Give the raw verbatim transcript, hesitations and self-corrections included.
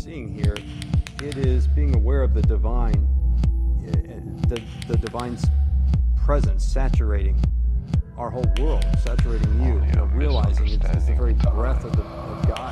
seeing here, it is being aware of the divine, the, the divine's presence saturating our whole world, saturating you, you know, realizing it's, it's the very breath of, the, of God.